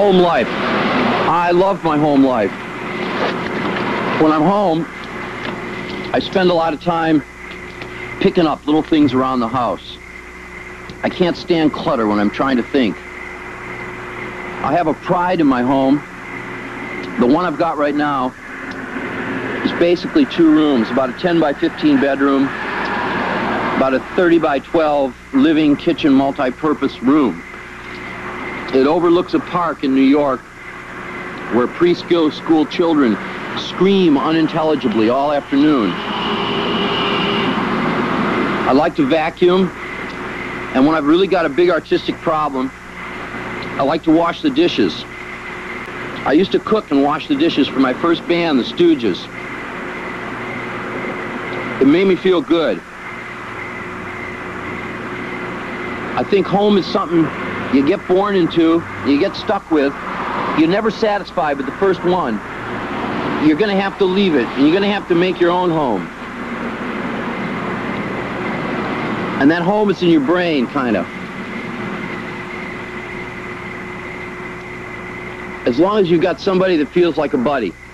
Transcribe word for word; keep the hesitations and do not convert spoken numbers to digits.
Home life. I love my home life. When I'm home, I spend a lot of time picking up little things around the house. I can't stand clutter when I'm trying to think. I have a pride in my home. The one I've got right now is basically two rooms, about a ten by fifteen bedroom, about a thirty by twelve living, kitchen, multi-purpose room. It overlooks a park in New York where preschool school children scream unintelligibly all afternoon. I like to vacuum, and when I've really got a big artistic problem, I like to wash the dishes. I used to cook and wash the dishes for my first band, the Stooges. It made me feel good. I think home is something you get born into, you get stuck with. You're never satisfied with the first one. You're going to have to leave it, and you're going to have to make your own home. And that home is in your brain, kind of. As long as you've got somebody that feels like a buddy.